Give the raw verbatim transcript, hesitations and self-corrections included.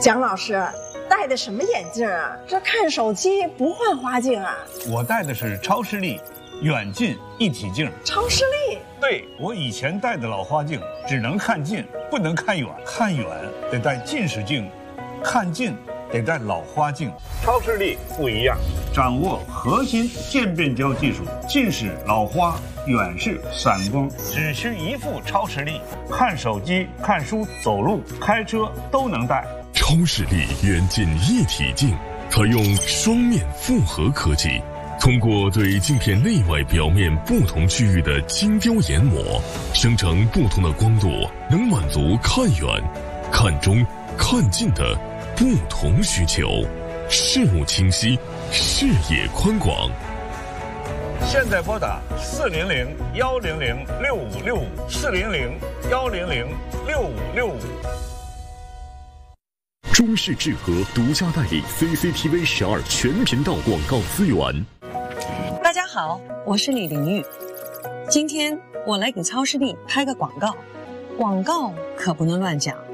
蒋老师戴的什么眼镜啊？这看手机不换花镜啊？ 我戴的是超视力远近一体镜。 超视力？ 对，我以前戴的老花镜只能看近，不能看远，看远得戴近视镜，看近得戴老花镜。超视力不一样，掌握核心渐变焦技术，近视、老花、远视、散光，只需一副超视力，看手机、看书、走路、开车都能戴。 超视力远近一体镜采用双面复合科技，通过对镜片内外表面不同区域的精雕研磨，生成不同的光度，能满足看远、看中、看近的不同需求，视物清晰，视野宽广。 现在拨打四零零幺零零六五六五四零零幺零零六五六五。 中视智和独家代理 C C T V 十二全频道广告资源。 大家好，我是李玲玉。今天我来给超视力拍个广告，广告可不能乱讲。